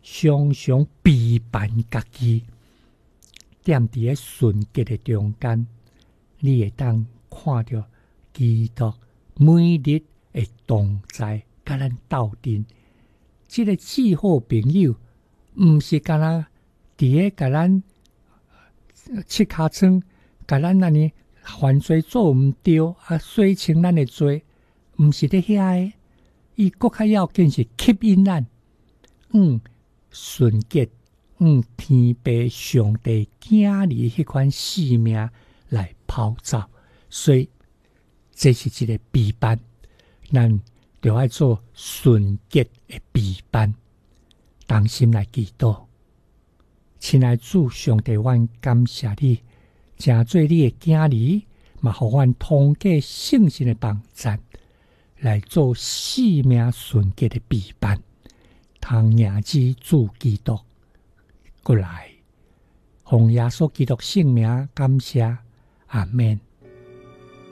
常常背叛家己，踮伫咧纯洁的中间，你会当看到基督每日的同在，甲咱斗阵。这个至好朋友，毋是干那伫咧甲咱切尻川，甲咱安尼犯罪做毋对洗清咱的罪，毋是咧遐个。伊搁较要紧是吸引咱，纯洁，天父上帝囝儿迄款性命来跑走，所以这是一个备班，咱就要做纯洁的备班，同心来祈祷。亲爱主上帝，阮感谢你，诚做你的囝儿，嘛互阮通过圣神的帮助，来做性命纯洁的备班，通迎接主基督过来，奉耶稣基督圣名感谢，阿们。